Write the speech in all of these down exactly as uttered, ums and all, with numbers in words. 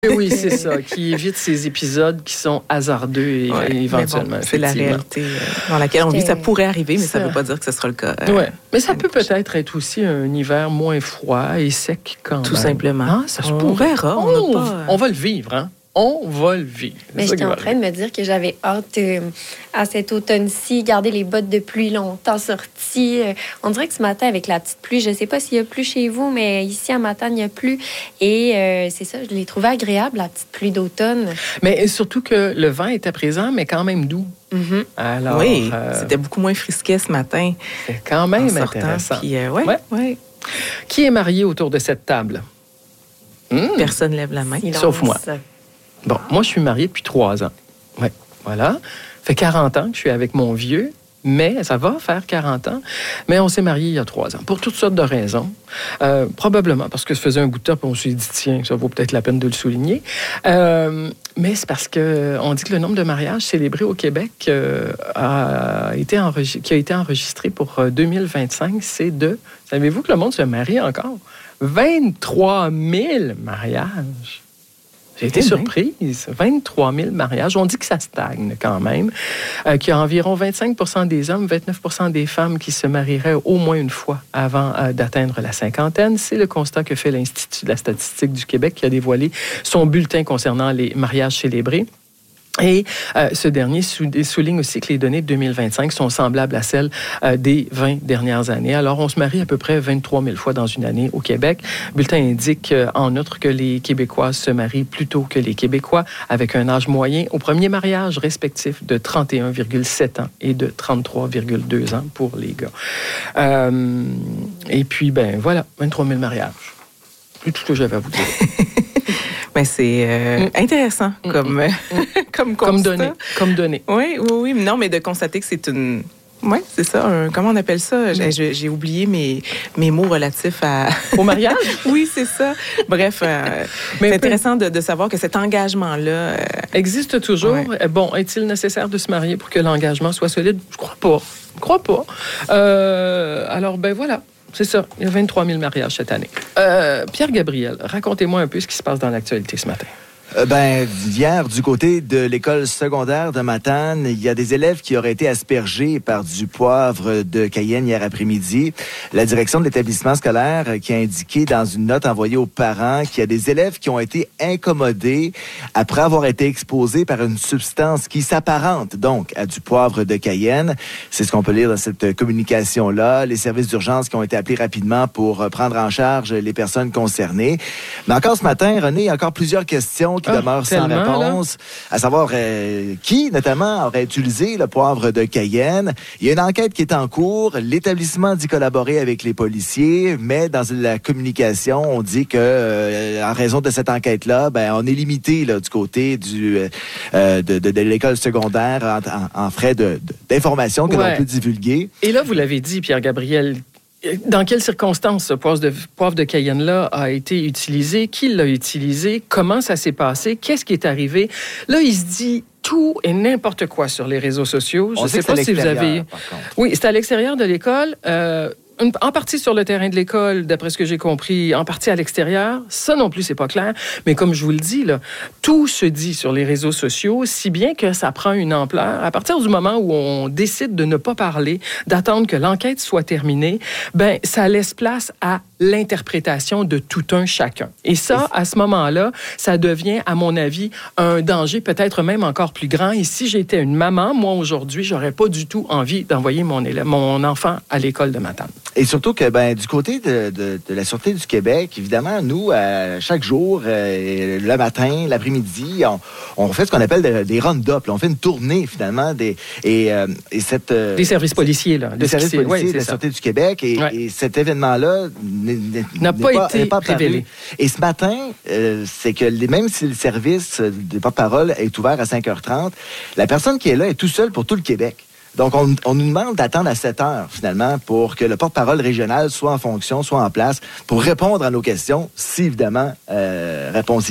Oui, c'est ça, qui évite ces épisodes qui sont hasardeux et, ouais, et éventuellement. Bon, c'est la réalité euh, dans laquelle on vit. Ça pourrait arriver, mais ça ne veut pas dire que ce sera le cas. Euh, ouais. Mais ça peut peut-être être aussi un hiver moins froid et sec quand Tout même. simplement. Hein? Ça se on pourrait. verra. On, on, pas, euh... on va le vivre, hein? On va le vivre. Mais j'étais en train de me dire que j'avais hâte euh, à cet automne-ci, garder les bottes de pluie longtemps sorties. Euh, on dirait que ce matin, avec la petite pluie, je ne sais pas s'il y a plu chez vous, mais ici, à Matane, il n'y a plus. Et euh, c'est ça, je l'ai trouvé agréable, la petite pluie d'automne. Mais surtout que le vent était présent, mais quand même doux. Mm-hmm. Alors, oui, euh, c'était beaucoup moins frisquet ce matin. C'est quand même sortant, intéressant. Puis, euh, ouais, ouais. Ouais. Qui est marié autour de cette table? Mmh. Personne ne lève la main. Silence. Sauf moi. Bon, moi, je suis mariée depuis trois ans. Oui, voilà. Ça fait quarante ans que je suis avec mon vieux, mais ça va faire quarante ans. Mais on s'est mariés il y a trois ans, pour toutes sortes de raisons. Euh, probablement parce que ça faisait un bout de temps, puis on s'est dit, tiens, ça vaut peut-être la peine de le souligner. Euh, mais c'est parce qu'on dit que le nombre de mariages célébrés au Québec euh, a été enregist- qui a été enregistré pour deux mille vingt-cinq, c'est de... Savez-vous que le monde se marie encore? vingt-trois mille mariages. J'ai été surprise. vingt-trois mille mariages. On dit que ça stagne quand même, euh, qu'il y a environ vingt-cinq pour cent des hommes, vingt-neuf pour cent des femmes qui se marieraient au moins une fois avant euh, d'atteindre la cinquantaine. C'est le constat que fait l'Institut de la statistique du Québec qui a dévoilé son bulletin concernant les mariages célébrés. Et euh, ce dernier souligne aussi que les données de deux mille vingt-cinq sont semblables à celles euh, des vingt dernières années. Alors, on se marie à peu près vingt-trois mille fois dans une année au Québec. Le bulletin indique euh, en outre que les Québécoises se marient plus tôt que les Québécois, avec un âge moyen au premier mariage respectif de trente et un virgule sept ans et de trente-trois virgule deux ans pour les gars. Euh, et puis, ben voilà, vingt-trois mille mariages. C'est tout ce que j'avais à vous dire. Ben c'est euh, mm. intéressant comme, mm. comme, comme donné. Comme donné. Oui, oui, oui. Non, mais de constater que c'est une... Oui, c'est ça. Un, comment on appelle ça? J'ai, j'ai, j'ai oublié mes, mes mots relatifs à... Au mariage? Oui, c'est ça. Bref, euh, mais c'est intéressant de, de savoir que cet engagement-là... Euh... existe toujours. Ouais. Bon, est-il nécessaire de se marier pour que l'engagement soit solide? Je crois pas. Je crois pas. Euh, alors, ben voilà. C'est ça. Il y a vingt-trois mille mariages cette année. Euh, Pierre Gabriel, racontez-moi un peu ce qui se passe dans l'actualité ce matin. Euh, ben, hier, du côté de l'école secondaire de Matane, il y a des élèves qui auraient été aspergés par du poivre de Cayenne hier après-midi. La direction de l'établissement scolaire qui a indiqué dans une note envoyée aux parents qu'il y a des élèves qui ont été incommodés après avoir été exposés par une substance qui s'apparente donc à du poivre de Cayenne. C'est ce qu'on peut lire dans cette communication-là. Les services d'urgence qui ont été appelés rapidement pour prendre en charge les personnes concernées. Mais encore ce matin, René, il y a encore plusieurs questions qui ah, demeure sans réponse, là. À savoir euh, qui, notamment, aurait utilisé le poivre de Cayenne. Il y a une enquête qui est en cours. L'établissement dit collaborer avec les policiers, mais dans la communication, on dit que, euh, en raison de cette enquête-là, ben, on est limité là, du côté du, euh, de, de, de l'école secondaire en, en, en frais de, de, d'information que ouais. l'on peut divulguer. Et là, vous l'avez dit, Pierre Gabriel, dans quelles circonstances ce poivre de, poivre de Cayenne-là a été utilisé? Qui l'a utilisé? Comment ça s'est passé? Qu'est-ce qui est arrivé? Là, il se dit tout et n'importe quoi sur les réseaux sociaux. Je ne sais pas si vous avez... Oui, c'est à l'extérieur de l'école. Euh, en partie sur le terrain de l'école, d'après ce que j'ai compris, en partie à l'extérieur. Ça non plus, c'est pas clair. Mais comme je vous le dis, là, tout se dit sur les réseaux sociaux, si bien que ça prend une ampleur. À partir du moment où on décide de ne pas parler, d'attendre que l'enquête soit terminée, ben ça laisse place à l'interprétation de tout un chacun. Et ça, à ce moment-là, ça devient, à mon avis, un danger peut-être même encore plus grand. Et si j'étais une maman, moi, aujourd'hui, j'aurais pas du tout envie d'envoyer mon, élève, mon enfant à l'école de Matane. Et surtout que, ben, du côté de, de, de la Sûreté du Québec, évidemment, nous, euh, chaque jour, euh, le matin, l'après-midi, on, on fait ce qu'on appelle de, des round-up. Là. On fait une tournée, finalement, des, et, euh, et cette... Euh, des services policiers, là. Des services policiers ouais, de la Sûreté du Québec. Et, ouais. et cet événement-là n'est, n'est, n'a pas, pas été pas révélé. Et ce matin, euh, c'est que les, même si le service des porte-parole est ouvert à cinq heures trente, la personne qui est là est tout seule pour tout le Québec. Donc, on, on nous demande d'attendre à sept heures, finalement, pour que le porte-parole régional soit en fonction, soit en place, pour répondre à nos questions, si, évidemment, euh, réponse il y a.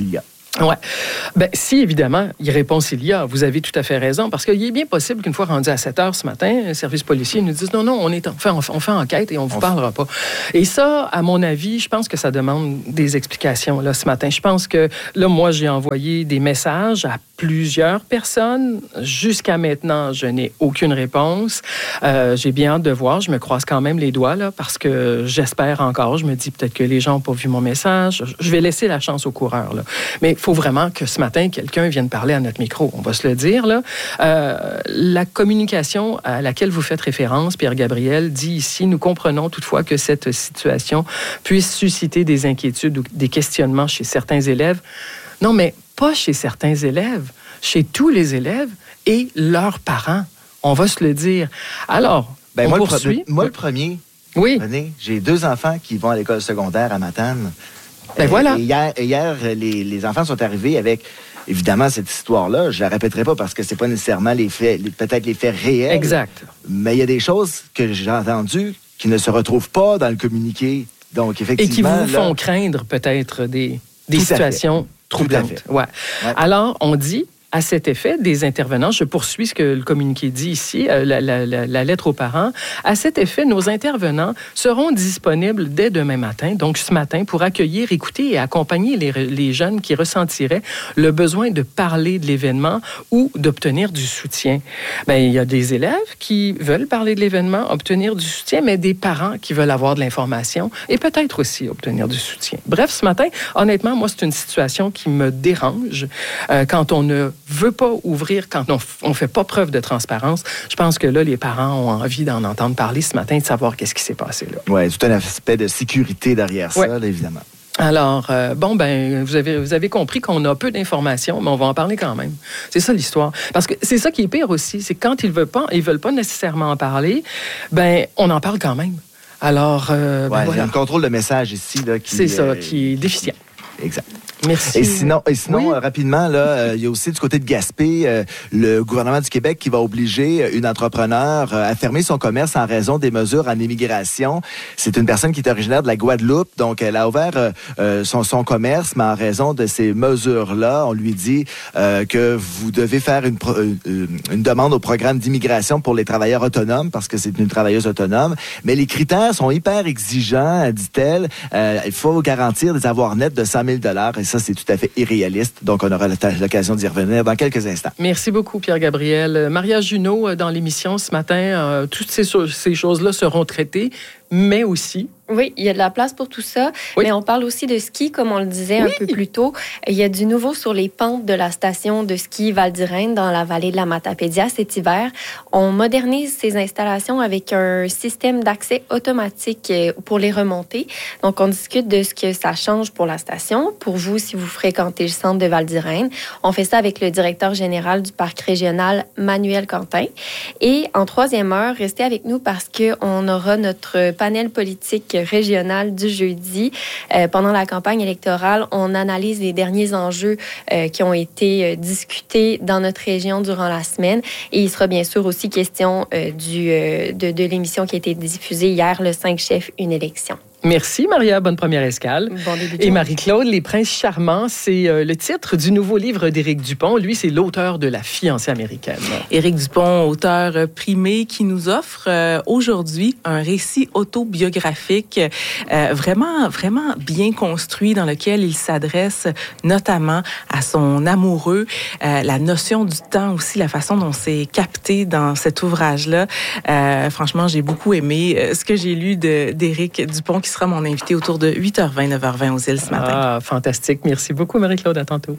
Oui. Bien, si, évidemment, il répond s'il y a, vous avez tout à fait raison, parce qu'il est bien possible qu'une fois rendu à sept heures ce matin, un service policier nous dise non, non, on, est en, on, fait, on fait enquête et on ne vous on parlera pas. Et ça, à mon avis, je pense que ça demande des explications là, ce matin. Je pense que là, moi, j'ai envoyé des messages à plusieurs personnes. Jusqu'à maintenant, je n'ai aucune réponse. Euh, j'ai bien hâte de voir. Je me croise quand même les doigts, là, parce que j'espère encore. Je me dis peut-être que les gens n'ont pas vu mon message. Je vais laisser la chance aux coureurs, là. Mais il faut vraiment que ce matin, quelqu'un vienne parler à notre micro. On va se le dire, là. Euh, la communication à laquelle vous faites référence, Pierre-Gabriel, dit ici, nous comprenons toutefois que cette situation puisse susciter des inquiétudes ou des questionnements chez certains élèves. Non, mais pas chez certains élèves, chez tous les élèves et leurs parents. On va se le dire. Alors, ben, on moi, poursuit. Le, moi, le premier, oui. René, j'ai deux enfants qui vont à l'école secondaire à Matane. Ben voilà. Et hier, hier les, les enfants sont arrivés avec, évidemment, cette histoire-là. Je la répéterai pas parce que c'est pas nécessairement les faits, les, peut-être les faits réels. Exact. Mais il y a des choses que j'ai entendues qui ne se retrouvent pas dans le communiqué. Donc, effectivement. Et qui vous là, font craindre peut-être des, des situations troublantes. Ouais. Ouais. Alors, on dit. À cet effet, des intervenants, je poursuis ce que le communiqué dit ici, euh, la, la, la, la lettre aux parents. À cet effet, nos intervenants seront disponibles dès demain matin, donc ce matin, pour accueillir, écouter et accompagner les, les jeunes qui ressentiraient le besoin de parler de l'événement ou d'obtenir du soutien. Bien, il y a des élèves qui veulent parler de l'événement, obtenir du soutien, mais des parents qui veulent avoir de l'information et peut-être aussi obtenir du soutien. Bref, ce matin, honnêtement, moi, c'est une situation qui me dérange euh, quand on ne veut pas ouvrir, quand on ne fait pas preuve de transparence. Je pense que là, les parents ont envie d'en entendre parler ce matin, de savoir qu'est-ce qui s'est passé là. Oui, tout un aspect de sécurité derrière ouais. ça, là, évidemment. Alors, euh, bon, ben, vous avez, vous avez compris qu'on a peu d'informations, mais on va en parler quand même. C'est ça l'histoire. Parce que c'est ça qui est pire aussi, c'est que quand ils veulent pas, ils veulent pas nécessairement en parler, ben, on en parle quand même. Alors, euh, ben, ouais, voilà. Il y a un contrôle de message ici, là, qui... C'est ça, euh, qui est déficient. Exact. Merci. Et sinon, et sinon oui. euh, rapidement, là, euh, il y a aussi du côté de Gaspé, euh, le gouvernement du Québec qui va obliger une entrepreneur euh, à fermer son commerce en raison des mesures en immigration. C'est une personne qui est originaire de la Guadeloupe, donc elle a ouvert euh, son, son commerce, mais en raison de ces mesures-là, on lui dit euh, que vous devez faire une, une, une demande au programme d'immigration pour les travailleurs autonomes, parce que c'est une travailleuse autonome. Mais les critères sont hyper exigeants, dit-elle. Euh, il faut garantir des avoirs nets de cent mille dollars. Ça, c'est tout à fait irréaliste. Donc, on aura l'occasion d'y revenir dans quelques instants. Merci beaucoup, Pierre-Gabriel. Maria Junot, dans l'émission ce matin, euh, toutes ces, ces choses-là seront traitées, mais aussi... Oui, il y a de la place pour tout ça, oui. Mais on parle aussi de ski, comme on le disait oui. un peu plus tôt. Il y a du nouveau sur les pentes de la station de ski Val-d'Irène dans la vallée de la Matapédia cet hiver. On modernise ces installations avec un système d'accès automatique pour les remontées. Donc, on discute de ce que ça change pour la station, pour vous, si vous fréquentez le centre de Val-d'Irène. On fait ça avec le directeur général du parc régional, Manuel Quentin. Et en troisième heure, restez avec nous parce qu'on aura notre panel politique régional du jeudi. Euh, pendant la campagne électorale, on analyse les derniers enjeux euh, qui ont été euh, discutés dans notre région durant la semaine. Et il sera bien sûr aussi question euh, du, euh, de, de l'émission qui a été diffusée hier, le cinq chefs, une élection. Merci, Maria. Bonne première escale. Bon début de Et Marie-Claude, Les Princes charmants, c'est euh, le titre du nouveau livre d'Éric Dupont. Lui, c'est l'auteur de La fiancée américaine. Éric Dupont, auteur primé, qui nous offre euh, aujourd'hui un récit autobiographique euh, vraiment, vraiment bien construit dans lequel il s'adresse notamment à son amoureux. Euh, la notion du temps aussi, la façon dont c'est capté dans cet ouvrage-là. Euh, franchement, j'ai beaucoup aimé euh, ce que j'ai lu de, d'Éric Dupont, qui sera mon invité autour de huit heures vingt, neuf heures vingt aux îles ce matin. Ah, fantastique. Merci beaucoup, Marie-Claude. À tantôt.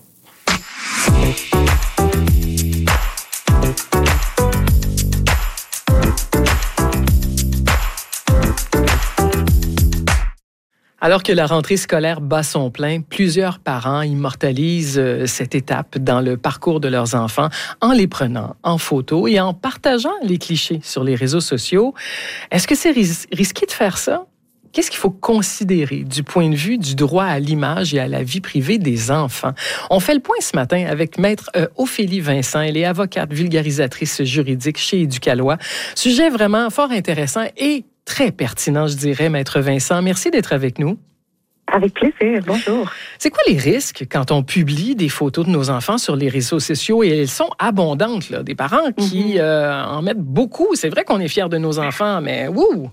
Alors que la rentrée scolaire bat son plein, plusieurs parents immortalisent cette étape dans le parcours de leurs enfants en les prenant en photo et en partageant les clichés sur les réseaux sociaux. Est-ce que c'est ris- risqué de faire ça? Qu'est-ce qu'il faut considérer du point de vue du droit à l'image et à la vie privée des enfants? On fait le point ce matin avec Maître euh, Ophélie Vincent. Elle est avocate vulgarisatrice juridique chez Éducalois. Sujet vraiment fort intéressant et très pertinent, je dirais, Maître Vincent. Merci d'être avec nous. Avec plaisir, bonjour. C'est quoi les risques quand on publie des photos de nos enfants sur les réseaux sociaux? Et elles sont abondantes, là. Des parents qui mm-hmm. euh, en mettent beaucoup. C'est vrai qu'on est fiers de nos enfants, mais wouh!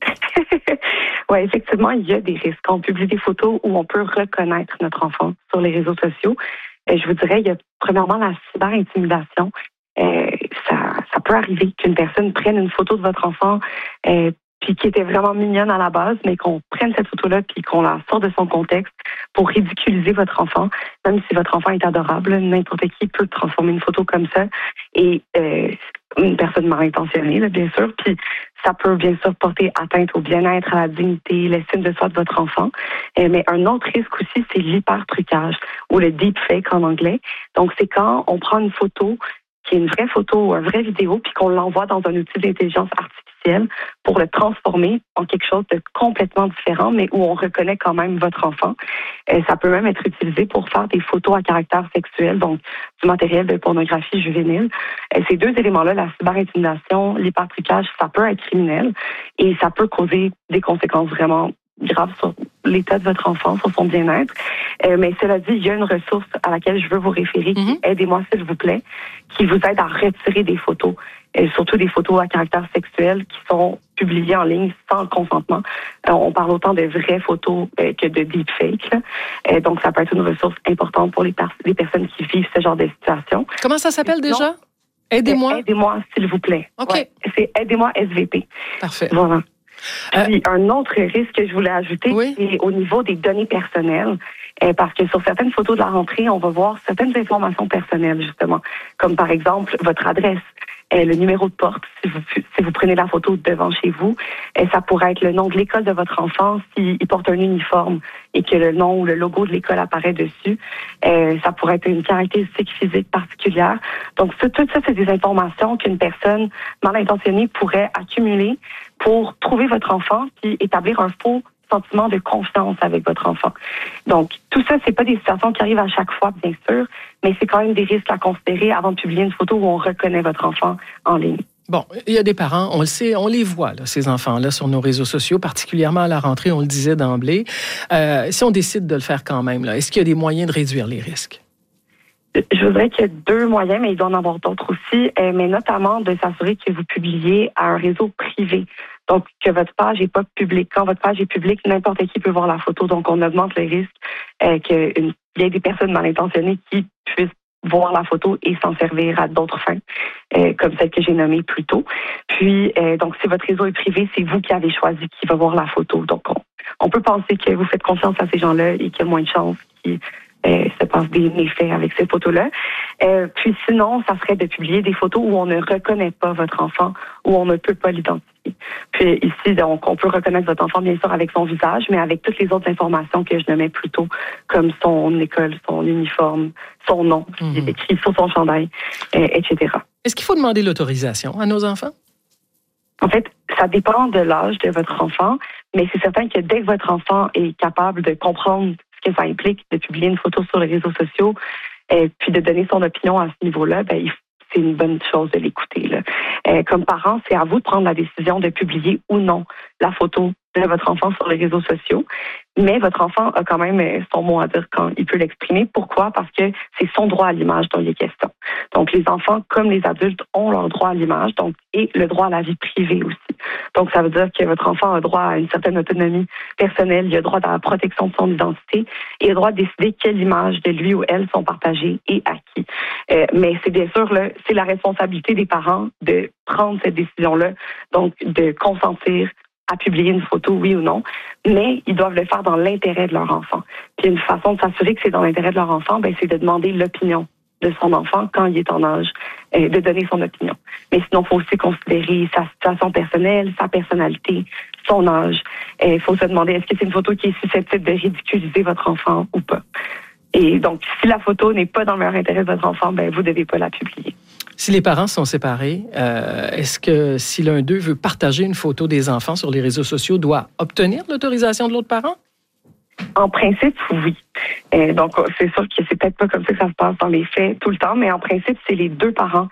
Oui, effectivement, il y a des risques. On publie des photos où on peut reconnaître notre enfant sur les réseaux sociaux. Et je vous dirais, il y a premièrement la cyber-intimidation. Euh, ça, ça peut arriver qu'une personne prenne une photo de votre enfant euh, puis qui était vraiment mignonne à la base, mais qu'on prenne cette photo-là puis qu'on la sorte de son contexte pour ridiculiser votre enfant, même si votre enfant est adorable. N'importe qui peut transformer une photo comme ça et euh, une personne mal intentionnée, là, bien sûr, puis ça peut bien sûr porter atteinte au bien-être, à la dignité, l'estime de soi de votre enfant. Euh, mais un autre risque aussi, c'est l'hyper-trucage ou le deepfake en anglais. Donc, c'est quand on prend une photo qui est une vraie photo ou une vraie vidéo, puis qu'on l'envoie dans un outil d'intelligence artificielle pour le transformer en quelque chose de complètement différent, mais où on reconnaît quand même votre enfant. Euh, ça peut même être utilisé pour faire des photos à caractère sexuel, donc du matériel de pornographie juvénile. Euh, ces deux éléments-là, la cyber-intimidation, l'hypertrucage, ça peut être criminel et ça peut causer des conséquences vraiment grave sur l'état de votre enfant, sur son bien-être. Euh, mais cela dit, il y a une ressource à laquelle je veux vous référer, qui Mm-hmm. Aidez-moi s'il vous plaît, qui vous aide à retirer des photos, et surtout des photos à caractère sexuel qui sont publiées en ligne sans le consentement. Euh, on parle autant de vraies photos euh, que de deepfakes. Euh, donc, ça peut être une ressource importante pour les, pers- les personnes qui vivent ce genre de situation. Comment ça s'appelle Sinon, déjà? Aidez-moi? Euh, Aidez-moi, s'il vous plaît. OK. Ouais, c'est Aidez-moi S V P. Parfait. Voilà. Puis, Euh, un autre risque que je voulais ajouter, oui. c'est au niveau des données personnelles. Euh, parce que sur certaines photos de la rentrée, on va voir certaines informations personnelles, justement. Comme par exemple, votre adresse, euh, le numéro de porte, si vous, si vous prenez la photo devant chez vous. Euh, ça pourrait être le nom de l'école de votre enfant s'il porte un uniforme et que le nom ou le logo de l'école apparaît dessus. Euh, ça pourrait être une caractéristique physique particulière. Donc, ça, tout ça, c'est des informations qu'une personne mal intentionnée pourrait accumuler pour trouver votre enfant puis établir un faux sentiment de confiance avec votre enfant. Donc, tout ça, c'est pas des situations qui arrivent à chaque fois, bien sûr, mais c'est quand même des risques à considérer avant de publier une photo où on reconnaît votre enfant en ligne. Bon, il y a des parents, on le sait, on les voit, là, ces enfants-là, sur nos réseaux sociaux, particulièrement à la rentrée, on le disait d'emblée. Euh, si on décide de le faire quand même, là, est-ce qu'il y a des moyens de réduire les risques? Je voudrais qu'il y ait deux moyens, mais il doit en avoir d'autres aussi, euh, mais notamment de s'assurer que vous publiez à un réseau privé. Donc, que votre page n'est pas publique. Quand votre page est publique, n'importe qui peut voir la photo. Donc, on augmente le risque euh, qu'il y ait des personnes mal intentionnées qui puissent voir la photo et s'en servir à d'autres fins, euh, comme celle que j'ai nommée plus tôt. Puis, euh, donc, si votre réseau est privé, c'est vous qui avez choisi qui va voir la photo. Donc, on, on peut penser que vous faites confiance à ces gens-là et qu'il y a moins de chances qu'ils euh, se passent des méfaits avec ces photos-là. Euh, puis, sinon, ça serait de publier des photos où on ne reconnaît pas votre enfant, où on ne peut pas l'identifier. Puis ici, donc, on peut reconnaître votre enfant, bien sûr, avec son visage, mais avec toutes les autres informations que je nommais plus tôt, comme son école, son uniforme, son nom, mm-hmm. qui est écrit sur son chandail, euh, et cetera. Est-ce qu'il faut demander l'autorisation à nos enfants? En fait, ça dépend de l'âge de votre enfant, mais c'est certain que dès que votre enfant est capable de comprendre ce que ça implique de publier une photo sur les réseaux sociaux, euh, puis de donner son opinion à ce niveau-là, ben, il faut c'est une bonne chose de l'écouter. Là. Euh, comme parent, c'est à vous de prendre la décision de publier ou non la photo de votre enfant sur les réseaux sociaux. Mais votre enfant a quand même son mot à dire quand il peut l'exprimer. Pourquoi? Parce que c'est son droit à l'image dont il est question. Donc, les enfants, comme les adultes, ont leur droit à l'image donc et le droit à la vie privée aussi. Donc, ça veut dire que votre enfant a droit à une certaine autonomie personnelle, il a droit à la protection de son identité et il a droit de décider quelle image de lui ou elle sont partagées et à qui. Euh, mais c'est bien sûr, là, c'est la responsabilité des parents de prendre cette décision-là, donc de consentir à publier une photo, oui ou non, mais ils doivent le faire dans l'intérêt de leur enfant. Puis une façon de s'assurer que c'est dans l'intérêt de leur enfant, ben, c'est de demander l'opinion de son enfant quand il est en âge, euh, de donner son opinion. Mais sinon, il faut aussi considérer sa situation personnelle, sa personnalité, son âge. Il euh, faut se demander, est-ce que c'est une photo qui est susceptible de ridiculiser votre enfant ou pas? Et donc, si la photo n'est pas dans le meilleur intérêt de votre enfant, ben, vous ne devez pas la publier. Si les parents sont séparés, euh, est-ce que si l'un d'eux veut partager une photo des enfants sur les réseaux sociaux, doit obtenir l'autorisation de l'autre parent? En principe, oui. Euh, donc, c'est sûr que c'est peut-être pas comme ça que ça se passe dans les faits tout le temps, mais en principe, c'est les deux parents qui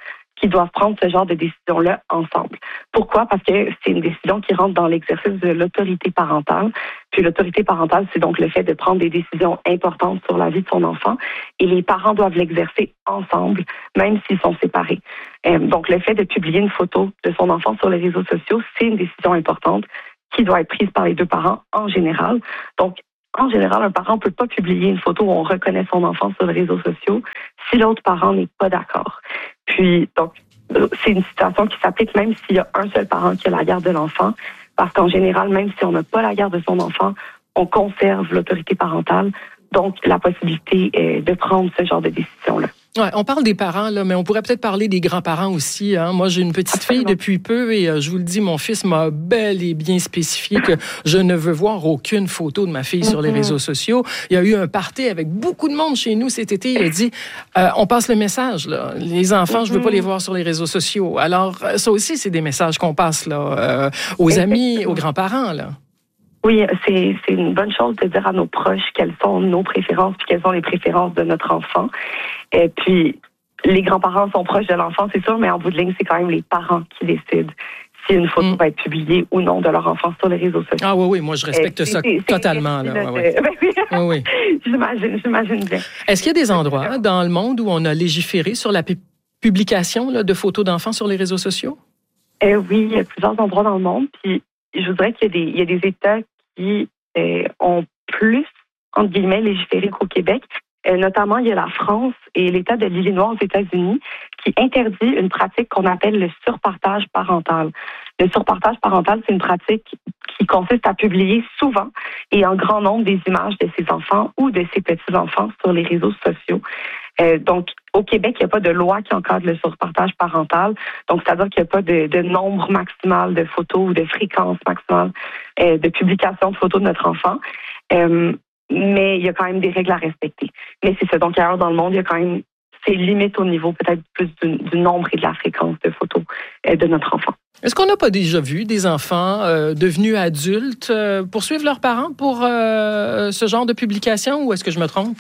qui doivent prendre ce genre de décision-là ensemble. Pourquoi? Parce que c'est une décision qui rentre dans l'exercice de l'autorité parentale. Puis l'autorité parentale, c'est donc le fait de prendre des décisions importantes sur la vie de son enfant. Et les parents doivent l'exercer ensemble, même s'ils sont séparés. Euh, donc le fait de publier une photo de son enfant sur les réseaux sociaux, c'est une décision importante qui doit être prise par les deux parents en général. Donc, en général, un parent ne peut pas publier une photo où on reconnaît son enfant sur les réseaux sociaux si l'autre parent n'est pas d'accord. Puis, donc, c'est une situation qui s'applique même s'il y a un seul parent qui a la garde de l'enfant, parce qu'en général, même si on n'a pas la garde de son enfant, on conserve l'autorité parentale, donc la possibilité euh, de prendre ce genre de décision-là. Ouais, on parle des parents, là, mais on pourrait peut-être parler des grands-parents aussi. Hein. Moi, j'ai une petite Absolument. fille depuis peu et euh, je vous le dis, mon fils m'a bel et bien spécifié que je ne veux voir aucune photo de ma fille mm-hmm. sur les réseaux sociaux. Il y a eu un party avec beaucoup de monde chez nous cet été. Il a dit, euh, on passe le message, là. Les enfants, mm-hmm. je veux pas les voir sur les réseaux sociaux. Alors, ça aussi, c'est des messages qu'on passe là, euh, aux amis, aux grands-parents, là. Oui, c'est, c'est une bonne chose de dire à nos proches quelles sont nos préférences puis quelles sont les préférences de notre enfant. Et puis, les grands-parents sont proches de l'enfant, c'est sûr, mais en bout de ligne, c'est quand même les parents qui décident si une photo mm. va être publiée ou non de leur enfant sur les réseaux sociaux. Ah oui, oui, moi je respecte Et ça c'est, c'est, totalement. C'est là. Ouais, ouais. oui, oui. J'imagine, j'imagine bien. Est-ce qu'il y a des endroits dans le monde où on a légiféré sur la pu- publication là, de photos d'enfants sur les réseaux sociaux? Euh, oui, il y a plusieurs endroits dans le monde. Puis je voudrais qu'il y ait des, il y a des États qui euh, ont plus, entre guillemets, légiféré qu'au Québec. Euh, notamment, il y a la France et l'État de l'Illinois aux États-Unis qui interdit une pratique qu'on appelle le surpartage parental. Le surpartage parental, c'est une pratique qui consiste à publier souvent et en grand nombre des images de ses enfants ou de ses petits-enfants sur les réseaux sociaux. Euh, donc, au Québec, il n'y a pas de loi qui encadre le surpartage parental. Donc, c'est-à-dire qu'il n'y a pas de, de nombre maximal de photos ou de fréquence maximale euh, de publication de photos de notre enfant. Euh, mais il y a quand même des règles à respecter. Mais c'est ça. Donc, ailleurs dans le monde, il y a quand même ces limites au niveau peut-être plus du, du nombre et de la fréquence de photos euh, de notre enfant. Est-ce qu'on n'a pas déjà vu des enfants euh, devenus adultes euh, poursuivre leurs parents pour euh, ce genre de publication ou est-ce que je me trompe?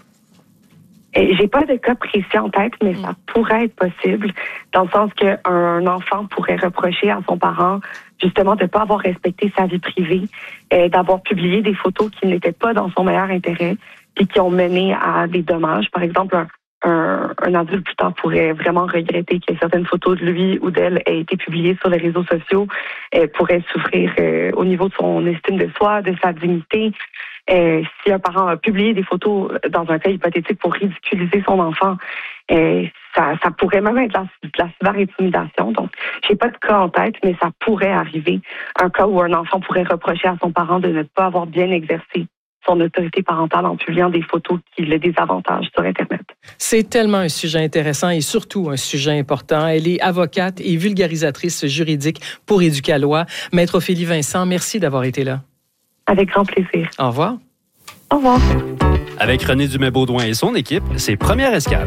J'ai pas de cas précis en tête, mais ça pourrait être possible, dans le sens qu'un enfant pourrait reprocher à son parent justement de ne pas avoir respecté sa vie privée, euh, d'avoir publié des photos qui n'étaient pas dans son meilleur intérêt et qui ont mené à des dommages. Par exemple, un, un, un adulte plus tard pourrait vraiment regretter que certaines photos de lui ou d'elle aient été publiées sur les réseaux sociaux, euh, pourrait souffrir euh, au niveau de son estime de soi, de sa dignité. Euh, si un parent a publié des photos dans un cas hypothétique pour ridiculiser son enfant, euh, ça, ça pourrait même être de la, de la cyber-intimidation. Donc, j'ai pas de cas en tête, mais ça pourrait arriver. Un cas où un enfant pourrait reprocher à son parent de ne pas avoir bien exercé son autorité parentale en publiant des photos qui le désavantagent sur Internet. C'est tellement un sujet intéressant et surtout un sujet important. Elle est avocate et vulgarisatrice juridique pour Éducalois. Maître Ophélie Vincent, merci d'avoir été là. Avec grand plaisir. Au revoir. Au revoir. Avec René Dumais-Baudouin et son équipe, c'est Première Escale.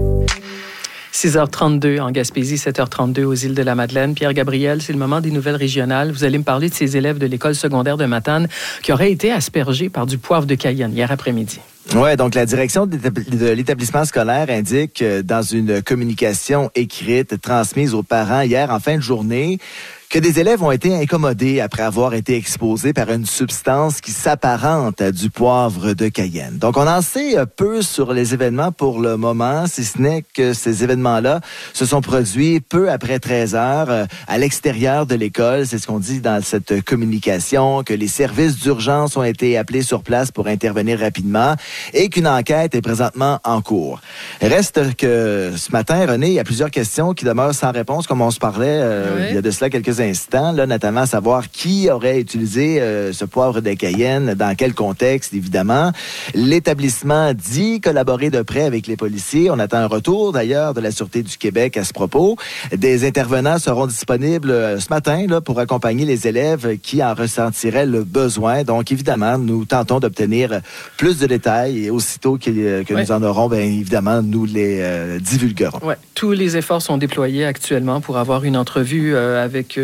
six heures trente-deux en Gaspésie, sept heures trente-deux aux îles de la Madeleine. Pierre Gabriel, c'est le moment des nouvelles régionales. Vous allez me parler de ces élèves de l'école secondaire de Matane qui auraient été aspergés par du poivre de Cayenne hier après-midi. Oui, donc la direction de l'établissement scolaire indique dans une communication écrite transmise aux parents hier en fin de journée que des élèves ont été incommodés après avoir été exposés par une substance qui s'apparente à du poivre de Cayenne. Donc, on en sait peu sur les événements pour le moment, si ce n'est que ces événements-là se sont produits peu après treize heures à l'extérieur de l'école. C'est ce qu'on dit dans cette communication, que les services d'urgence ont été appelés sur place pour intervenir rapidement et qu'une enquête est présentement en cours. Reste que ce matin, René, il y a plusieurs questions qui demeurent sans réponse, comme on se parlait euh, oui. il y a de cela quelques instants, là, notamment à savoir qui aurait utilisé euh, ce poivre de Cayenne, dans quel contexte, évidemment. L'établissement dit collaborer de près avec les policiers. On attend un retour, d'ailleurs, de la Sûreté du Québec à ce propos. Des intervenants seront disponibles euh, ce matin là, pour accompagner les élèves qui en ressentiraient le besoin. Donc, évidemment, nous tentons d'obtenir plus de détails et aussitôt que, que ouais. nous en aurons, bien évidemment, nous les euh, divulguerons. Ouais. Tous les efforts sont déployés actuellement pour avoir une entrevue euh, avec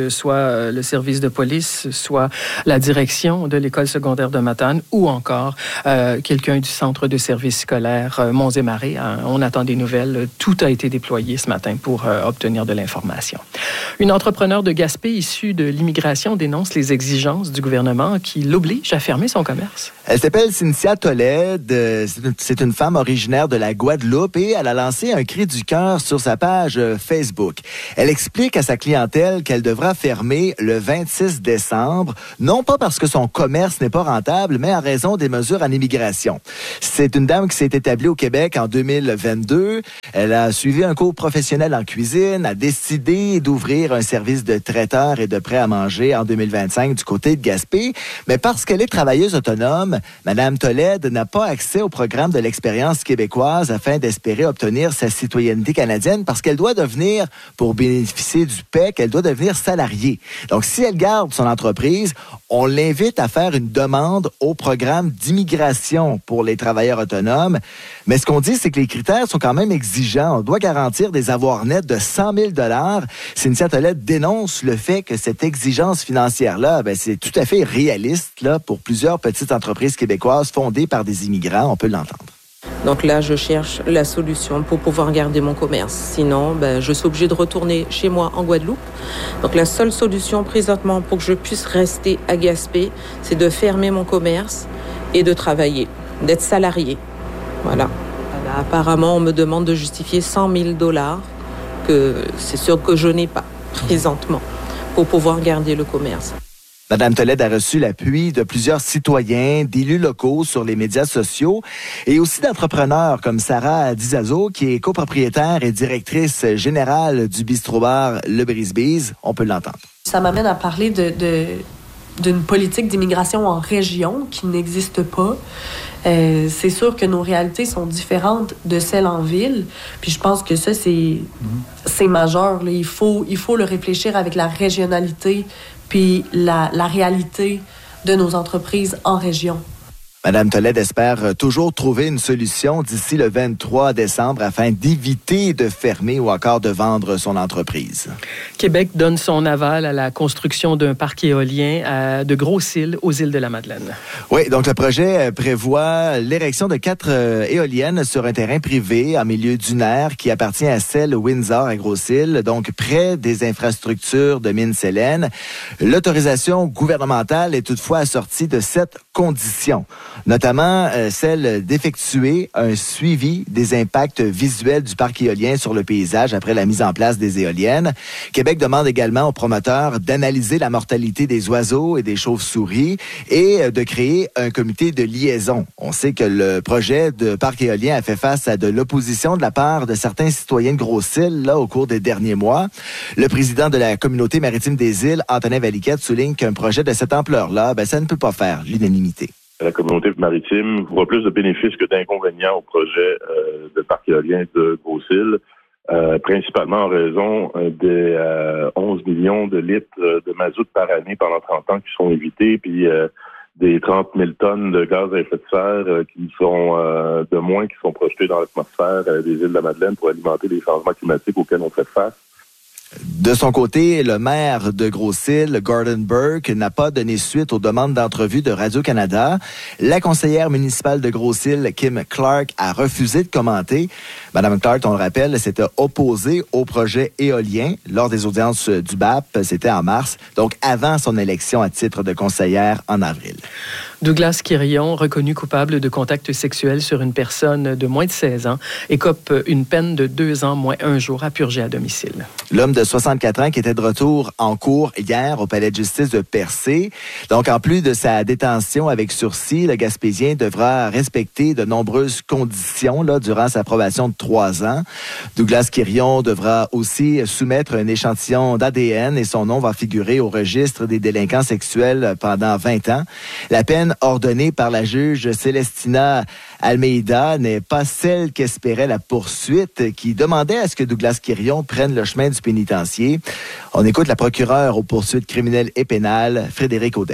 que soit le service de police, soit la direction de l'école secondaire de Matane ou encore euh, quelqu'un du centre de service scolaire euh, Monts et Marais. Hein, on attend des nouvelles. Tout a été déployé ce matin pour euh, obtenir de l'information. Une entrepreneure de Gaspé issue de l'immigration dénonce les exigences du gouvernement qui l'obligent à fermer son commerce. Elle s'appelle Cynthia Tolède. C'est une femme originaire de la Guadeloupe et elle a lancé un cri du cœur sur sa page Facebook. Elle explique à sa clientèle qu'elle devra fermer le vingt-six décembre, non pas parce que son commerce n'est pas rentable, mais en raison des mesures en immigration. C'est une dame qui s'est établie au Québec en deux mille vingt-deux. Elle a suivi un cours professionnel en cuisine, a décidé d'ouvrir un service de traiteur et de prêt à manger en deux mille vingt-cinq du côté de Gaspé. Mais parce qu'elle est travailleuse autonome, Mme Tolède n'a pas accès au programme de l'expérience québécoise afin d'espérer obtenir sa citoyenneté canadienne parce qu'elle doit devenir, pour bénéficier du P E C, elle doit devenir salariée. Donc, si elle garde son entreprise, on l'invite à faire une demande au programme d'immigration pour les travailleurs autonomes. Mais ce qu'on dit, c'est que les critères sont quand même exigeants. On doit garantir des avoirs nets de cent mille dollars. Cynthia Tolède dénonce le fait que cette exigence financière-là, ben, c'est tout à fait réaliste là, pour plusieurs petites entreprises québécoises fondées par des immigrants. On peut l'entendre. Donc là, je cherche la solution pour pouvoir garder mon commerce. Sinon, ben, je suis obligée de retourner chez moi en Guadeloupe. Donc la seule solution présentement pour que je puisse rester à Gaspé, c'est de fermer mon commerce et de travailler, d'être salariée. Voilà. Là, apparemment, on me demande de justifier cent mille dollars, que c'est sûr que je n'ai pas présentement pour pouvoir garder le commerce. Mme Tolède a reçu l'appui de plusieurs citoyens, d'élus locaux sur les médias sociaux et aussi d'entrepreneurs comme Sarah Dizazo, qui est copropriétaire et directrice générale du bistrot-bar Le Brise-Bise. On peut l'entendre. Ça m'amène à parler de, de, d'une politique d'immigration en région qui n'existe pas. Euh, c'est sûr que nos réalités sont différentes de celles en ville. Puis je pense que ça, c'est, mmh. c'est majeur. Là. Il faut, il faut le réfléchir avec la régionalité puis la, la réalité de nos entreprises en région. Mme Tolède espère toujours trouver une solution d'ici le vingt-trois décembre afin d'éviter de fermer ou encore de vendre son entreprise. Québec donne son aval à la construction d'un parc éolien à de Gros-Îles aux îles de la Madeleine. Oui, donc le projet prévoit l'érection de quatre éoliennes sur un terrain privé en milieu dunaire qui appartient à celle Windsor à Gros-Îles, donc près des infrastructures de mines Célène. L'autorisation gouvernementale est toutefois assortie de sept conditions, notamment euh, celle d'effectuer un suivi des impacts visuels du parc éolien sur le paysage après la mise en place des éoliennes. Québec demande également aux promoteurs d'analyser la mortalité des oiseaux et des chauves-souris et de créer un comité de liaison. On sait que le projet de parc éolien a fait face à de l'opposition de la part de certains citoyens de Gros-Îles là, au cours des derniers mois. Le président de la communauté maritime des îles, Antonin Valiquette, souligne qu'un projet de cette ampleur-là, ben, ça ne peut pas faire l'unanimité. La communauté maritime voit plus de bénéfices que d'inconvénients au projet euh, de parc éolien de Gros-Îles, euh, principalement en raison euh, des euh, onze millions de litres de mazout par année pendant trente ans qui sont évités, puis euh, des trente mille tonnes de gaz à effet de serre euh, qui sont euh, de moins qui sont projetés dans l'atmosphère euh, des îles de la Madeleine pour alimenter les changements climatiques auxquels on fait face. De son côté, le maire de Gros-Îles, Gordon Burke, n'a pas donné suite aux demandes d'entrevue de Radio-Canada. La conseillère municipale de Gros-Îles, Kim Clark, a refusé de commenter. Madame Clark, on le rappelle, s'était opposée au projet éolien lors des audiences du B A P. C'était en mars, donc avant son élection à titre de conseillère en avril. Douglas Quirion, reconnu coupable de contact sexuel sur une personne de moins de seize ans, écope une peine de deux ans moins un jour à purger à domicile. L'homme de soixante-quatre ans qui était de retour en cours hier au palais de justice de Percé. Donc, en plus de sa détention avec sursis, le Gaspésien devra respecter de nombreuses conditions là, durant sa probation de trois ans. Douglas Quirion devra aussi soumettre un échantillon d'A D N et son nom va figurer au registre des délinquants sexuels pendant vingt ans. La peine ordonnée par la juge Célestina Almeida n'est pas celle qu'espérait la poursuite qui demandait à ce que Douglas Quirion prenne le chemin du pénitencier. On écoute la procureure aux poursuites criminelles et pénales, Frédéric Audette.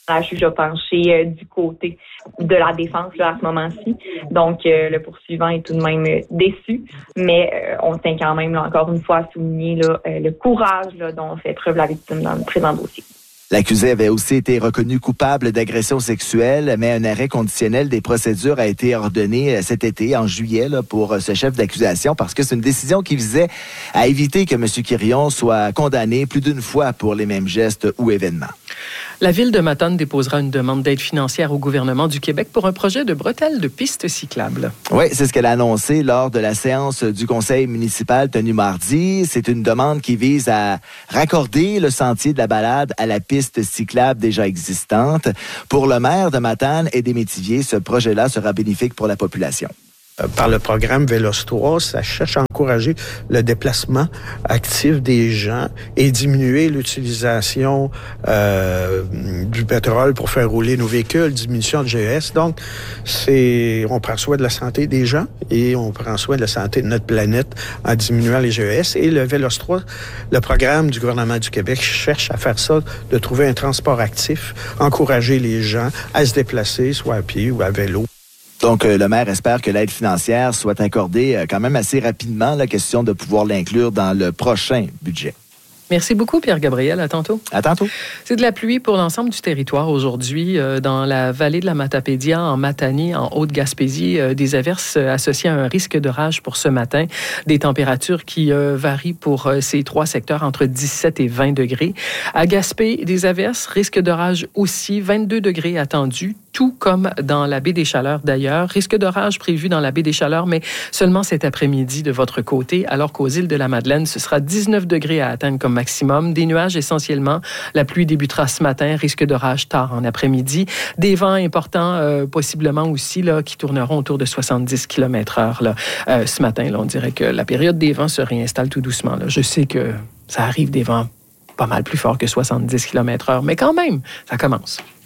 La juge a penché euh, du côté de la défense là, à ce moment-ci. Donc, euh, le poursuivant est tout de même euh, déçu, mais euh, on tient quand même, là, encore une fois, à souligner là, euh, le courage là, dont fait preuve la victime dans le présent dossier. L'accusé avait aussi été reconnu coupable d'agression sexuelle, mais un arrêt conditionnel des procédures a été ordonné cet été, en juillet, là, pour ce chef d'accusation, parce que c'est une décision qui visait à éviter que M. Quirion soit condamné plus d'une fois pour les mêmes gestes ou événements. La Ville de Matane déposera une demande d'aide financière au gouvernement du Québec pour un projet de bretelles de pistes cyclables. Oui, c'est ce qu'elle a annoncé lors de la séance du conseil municipal tenue mardi. C'est une demande qui vise à raccorder le sentier de la balade à la piste cyclable déjà existante. Pour le maire de Matane et des Métiviers, ce projet-là sera bénéfique pour la population. Par le programme Vélos trois, ça cherche à encourager le déplacement actif des gens et diminuer l'utilisation euh, du pétrole pour faire rouler nos véhicules, diminution de G E S. Donc, c'est, on prend soin de la santé des gens et on prend soin de la santé de notre planète en diminuant les G E S. Et le Vélos trois, le programme du gouvernement du Québec cherche à faire ça, de trouver un transport actif, encourager les gens à se déplacer, soit à pied ou à vélo. Donc, euh, le maire espère que l'aide financière soit accordée euh, quand même assez rapidement, la question de pouvoir l'inclure dans le prochain budget. Merci beaucoup, Pierre-Gabriel. À tantôt. À tantôt. C'est de la pluie pour l'ensemble du territoire aujourd'hui. Euh, dans la vallée de la Matapédia, en Matanie, en Haute-Gaspésie, euh, des averses associées à un risque d'orage pour ce matin. Des températures qui euh, varient pour euh, ces trois secteurs entre dix-sept et vingt degrés. À Gaspé, des averses, risque d'orage aussi, vingt-deux degrés attendus, tout comme dans la baie des Chaleurs d'ailleurs. Risque d'orage prévu dans la baie des Chaleurs, mais seulement cet après-midi de votre côté, alors qu'aux îles de la Madeleine, ce sera dix-neuf degrés à atteindre comme maximum. Des nuages essentiellement. La pluie débutera ce matin, risque d'orage tard en après-midi. Des vents importants euh, possiblement aussi là, qui tourneront autour de soixante-dix kilomètres heure. Là. Euh, ce matin, là, on dirait que la période des vents se réinstalle tout doucement. Là. Je sais que ça arrive des vents pas mal plus forts que soixante-dix kilomètres heure, mais quand même, ça commence.